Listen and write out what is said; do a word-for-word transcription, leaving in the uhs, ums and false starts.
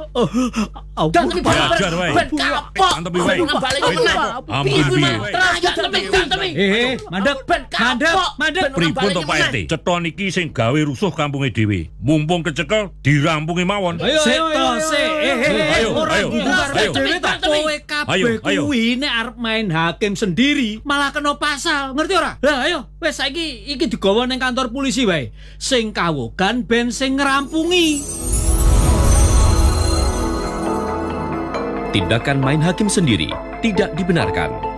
Dan tapi Ajar wae. ben kapok. Antepi wae. Balik meneh. Ampun piye. Terakhir tepi, tepi. Eh, mandek, Ben mandek, kapok. mandek. Pripun to Pak R T? Ceton iki sing gawe rusuh kampunge dhewe. Mumpung kecekel dirampungi mawon. Ayo, Sik ayo, to, ayo, sik. ayo, Eh, eh, ayo, eh, ayo, ora ayo, bubar ayo. dhewe tak Tepi, kowe Ayo, kabeh ayo. kuwi nek arep main hakim sendiri malah kena pasal, ngerti ora? Lah ayo, wis saiki iki digawa ning kantor polisi wae. Sing kawogan ben sing ngrampungi. Tindakan main hakim sendiri tidak dibenarkan.